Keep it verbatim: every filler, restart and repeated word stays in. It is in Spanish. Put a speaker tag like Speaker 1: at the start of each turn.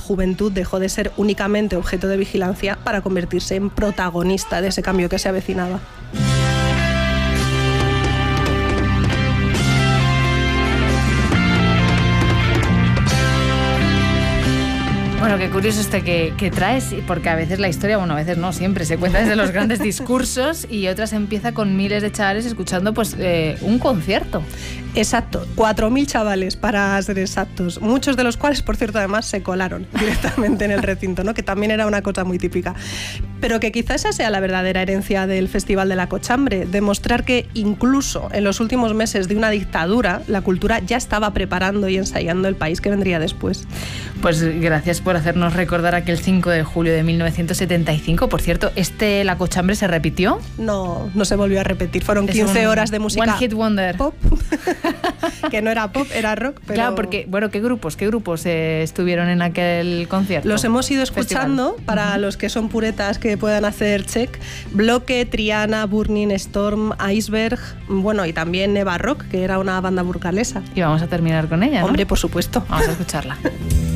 Speaker 1: juventud dejó de ser únicamente objeto de vigilancia para convertirse en protagonista de ese cambio que se avecinaba.
Speaker 2: Bueno, qué curioso este que, que traes, porque a veces la historia, bueno, a veces no, siempre se cuenta desde los grandes discursos y otras empieza con miles de chavales escuchando pues eh, un concierto.
Speaker 1: Exacto, cuatro mil chavales para ser exactos, muchos de los cuales, por cierto, además se colaron directamente en el recinto, ¿no? Que también era una cosa muy típica. Pero que quizá esa sea la verdadera herencia del Festival de la Cochambre, demostrar que incluso en los últimos meses de una dictadura, la cultura ya estaba preparando y ensayando el país que vendría después.
Speaker 2: Pues gracias por hacernos recordar aquel cinco de julio de mil novecientos setenta y cinco. Por cierto, ¿este La Cochambre se repitió?
Speaker 1: No, no se volvió a repetir. Fueron quince horas de música
Speaker 2: One Hit Wonder.
Speaker 1: Pop. Que no era pop, era rock. Pero...
Speaker 2: Claro, porque, bueno, ¿qué grupos, qué grupos eh, estuvieron en aquel concierto?
Speaker 1: Los hemos ido escuchando. Festival. Para uh-huh. los que son puretas que puedan hacer check. Bloque, Triana, Burning Storm, Iceberg, bueno, y también Neva Rock, que era una banda burgalesa.
Speaker 2: Y vamos a terminar con ella, ¿no?
Speaker 1: Hombre, por supuesto.
Speaker 2: Vamos a escucharla.